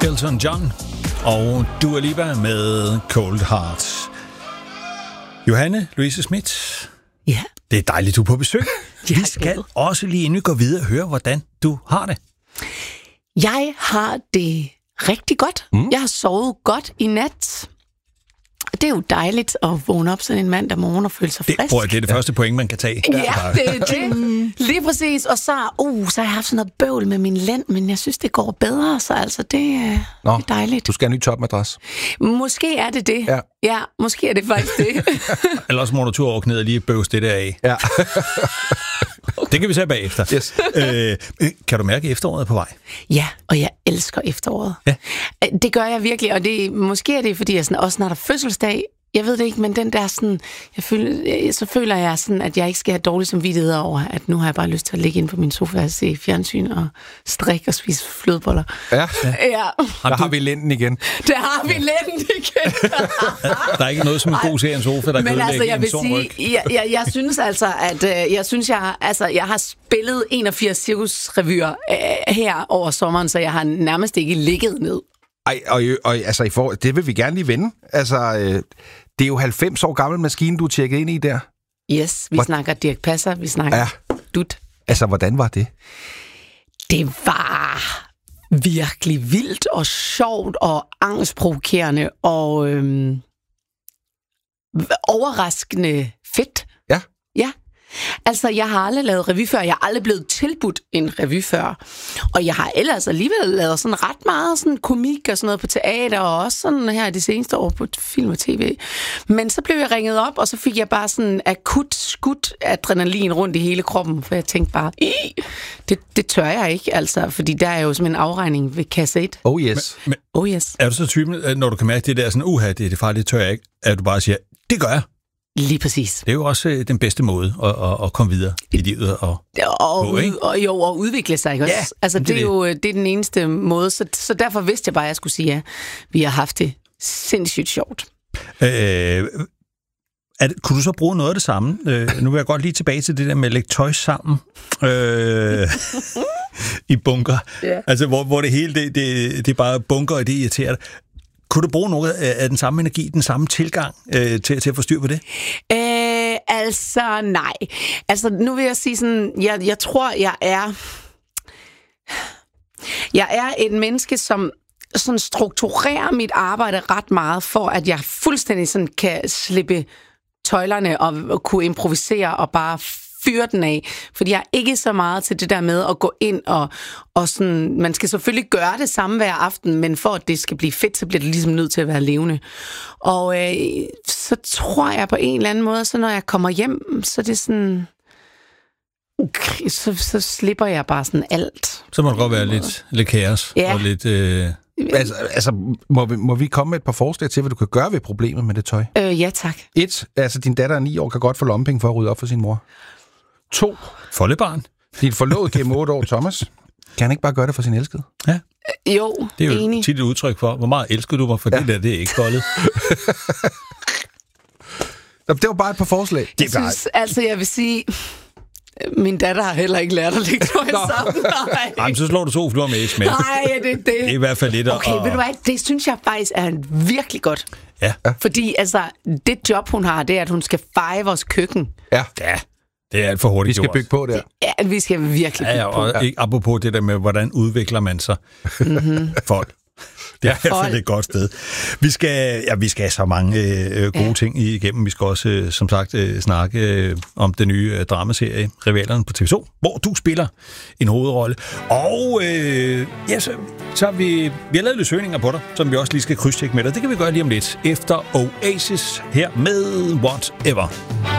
Elton John og Dua Lipa med Cold Heart. Johanne Louise Schmidt. Ja. Det er dejligt, du er på besøg. Vi skal også lige inden vi går videre høre, hvordan du har det. Jeg har det rigtig godt. Jeg har sovet godt i nat. Det er jo dejligt at vågne op sådan en mandag morgen og føle sig frisk. Det er det første point, man kan tage. Ja, det er det. Lige præcis. Og så har jeg haft sådan noget bøvl med min lænd, men jeg synes, det går bedre. Så altså, det er dejligt. Du skal have en ny topmadras. Måske er det det. Ja, måske er det faktisk det. Ellers må du tur over knæet og lige bøvs det der af. Ja. Det kan vi se bagefter. Yes. Kan du mærke, at efteråret er på vej? Ja, og jeg elsker efteråret. Ja. Det gør jeg virkelig, og måske er det, fordi jeg sådan, også snart er fødselsdag. Jeg ved det ikke, men den der sådan, så føler jeg sådan, at jeg ikke skal have dårlig samvittighed over, at nu har jeg bare lyst til at ligge inde på min sofa og se fjernsyn og strikke og spise flødeboller. Ja. Der har vi lænden igen. Der har vi lænden igen. Der er ikke noget som en god serie en sofa, der kan ødelægge en sund ryg. Jeg synes altså, at jeg har spillet 81 cirkusrevyer her over sommeren, så jeg har nærmest ikke ligget ned. Og det vil vi gerne lige vende. Altså, det er jo 90 år gammel maskine, du er tjekket ind i der. Yes, vi snakker Dirch Passer, vi snakker Dut. Altså, hvordan var det? Det var virkelig vildt og sjovt og angstprovokerende og overraskende fedt. Ja. Ja. Altså, jeg har aldrig lavet revy før. Jeg har aldrig blevet tilbudt en revy før. Og jeg har ellers alligevel lavet sådan ret meget sådan komik og sådan noget på teater, og også sådan her de seneste år på film og tv. Men så blev jeg ringet op, og så fik jeg bare sådan akut skudt adrenalin rundt i hele kroppen, for jeg tænkte bare, det tør jeg ikke, altså, fordi der er jo som en afregning ved kasse 1. Oh yes. Oh yes. Er du så typen, når du kan mærke det der sådan, det er farligt, det tør jeg ikke, at du bare siger, det gør jeg? Lige præcis. Det er jo også den bedste måde at komme videre i livet og udvikle sig, ikke også? Ja, altså, det er den eneste måde, så derfor vidste jeg bare, at jeg skulle sige, ja, vi har haft det sindssygt sjovt. Kunne du så bruge noget af det samme? Nu vil jeg godt lige tilbage til det der med at lægge tøj sammen i bunker. Yeah. Altså, hvor det hele, det er bare bunker, og det irriterer dig. Kunne du bruge noget af den samme energi, den samme tilgang til at få styr på det? Altså, nej. Altså, nu vil jeg sige sådan, jeg tror, jeg er et menneske, som sådan strukturerer mit arbejde ret meget, for at jeg fuldstændig sådan kan slippe tøjlerne og kunne improvisere og bare fyre den af, fordi jeg er ikke så meget til det der med at gå ind og sådan, man skal selvfølgelig gøre det samme hver aften, men for at det skal blive fedt, så bliver det ligesom nødt til at være levende. Og så tror jeg på en eller anden måde, så når jeg kommer hjem, så er det sådan, så slipper jeg bare sådan alt. Så må det godt være lidt kaos og lidt... Altså, må vi komme med et par forslag til, hvad du kan gøre ved problemet med det tøj? Ja, tak. 1. Altså, din datter er 9 år, kan godt få lommepenge for at rydde op for sin mor. 2. Foldebarn. Din forlovede gennem 8 år, Thomas. Kan han ikke bare gøre det for sin elskede? Ja. Jo, det er jo enig. tit et udtryk for, hvor meget elsker du mig, for det er ikke foldet. Det var bare et par forslag. Jeg vil sige... Min datter har heller ikke lært at lægge tøj sammen. Nej, så slår du 2 fluer med et smæk. Nej, det er i hvert fald lidt. Okay, ved du hvad? Det synes jeg faktisk er virkelig godt. Ja. Fordi altså, det job, hun har, det er, at hun skal feje vores køkken. Ja. Det er alt for hurtigt. Vi skal bygge på det. Ja, vi skal virkelig bygge på. Og apropos det der med, hvordan udvikler man sig folk. Det er i hvert fald et godt sted. Vi skal have så mange gode ting igennem. Vi skal også, som sagt, snakke om den nye dramaserie Rivalerne på TV2, hvor du spiller en hovedrolle. Og så har vi har lavet lidt søgninger på dig, som vi også lige skal krydstjekke med dig. Det kan vi gøre lige om lidt. Efter Oasis her med Whatever.